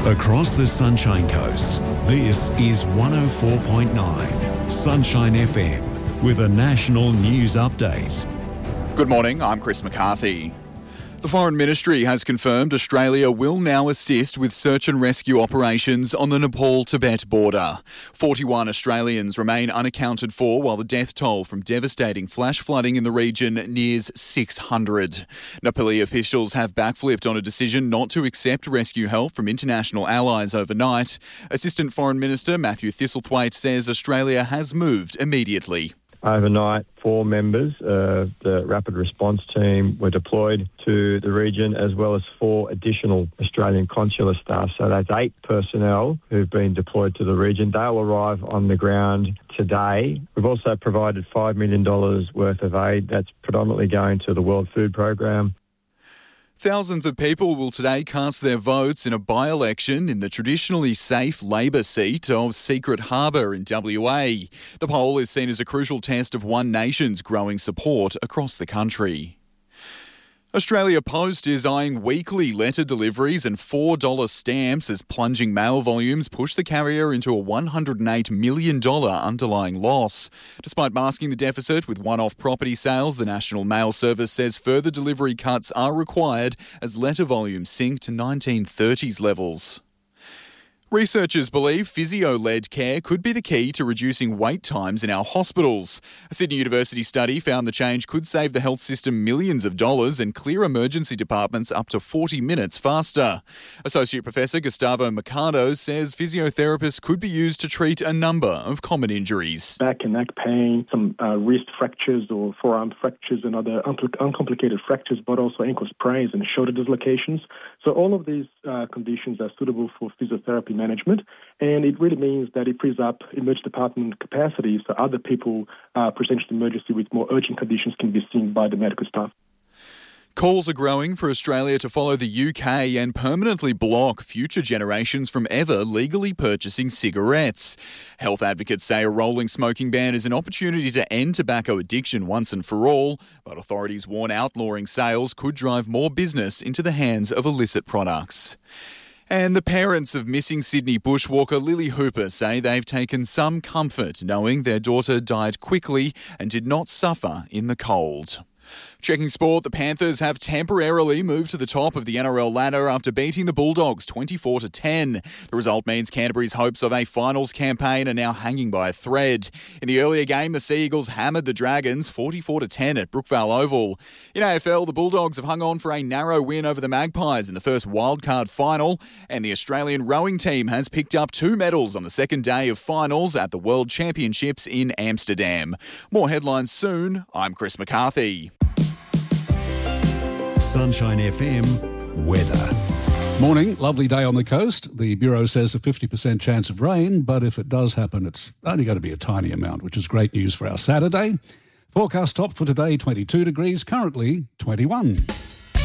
Across the Sunshine Coast, this is 104.9 Sunshine FM with a national news update. Good morning, I'm Chris McCarthy. The Foreign Ministry has confirmed Australia will now assist with search and rescue operations on the Nepal-Tibet border. 41 Australians remain unaccounted for, while the death toll from devastating flash flooding in the region nears 600. Nepali officials have backflipped on a decision not to accept rescue help from international allies overnight. Assistant Foreign Minister Matthew Thistlethwaite says Australia has moved immediately. Overnight, 4 members of the Rapid Response Team were deployed to the region, as well as 4 additional Australian consular staff. So that's 8 personnel who've been deployed to the region. They'll arrive on the ground today. We've also provided $5 million worth of aid. That's predominantly going to the World Food Programme. Thousands of people will today cast their votes in a by-election in the traditionally safe Labor seat of Secret Harbour in WA. The poll is seen as a crucial test of One Nation's growing support across the country. Australia Post is eyeing weekly letter deliveries and $4 stamps as plunging mail volumes push the carrier into a $108 million underlying loss. Despite masking the deficit with one-off property sales, the National Mail Service says further delivery cuts are required as letter volumes sink to 1930s levels. Researchers believe physio-led care could be the key to reducing wait times in our hospitals. A Sydney University study found the change could save the health system millions of dollars and clear emergency departments up to 40 minutes faster. Associate Professor Gustavo Mercado says physiotherapists could be used to treat a number of common injuries. Back and neck pain, some wrist fractures or forearm fractures and other uncomplicated fractures, but also ankle sprains and shoulder dislocations. So all of these conditions are suitable for physiotherapy management, and it really means that it frees up emergency department capacity so other people presenting emergency with more urgent conditions can be seen by the medical staff. Calls are growing for Australia to follow the UK and permanently block future generations from ever legally purchasing cigarettes. Health advocates say a rolling smoking ban is an opportunity to end tobacco addiction once and for all, but authorities warn outlawing sales could drive more business into the hands of illicit products. And the parents of missing Sydney bushwalker Lily Hooper say they've taken some comfort knowing their daughter died quickly and did not suffer in the cold. Checking sport, the Panthers have temporarily moved to the top of the NRL ladder after beating the Bulldogs 24-10. The result means Canterbury's hopes of a finals campaign are now hanging by a thread. In the earlier game, the Sea Eagles hammered the Dragons 44-10 at Brookvale Oval. In AFL, the Bulldogs have hung on for a narrow win over the Magpies in the first wildcard final, and the Australian rowing team has picked up 2 medals on the second day of finals at the World Championships in Amsterdam. More headlines soon. I'm Chris McCarthy. Sunshine FM weather. Morning, lovely day on the coast. The Bureau says a 50% chance of rain, but if it does happen, it's only going to be a tiny amount, which is great news for our Saturday. Forecast top for today, 22 degrees, currently 21.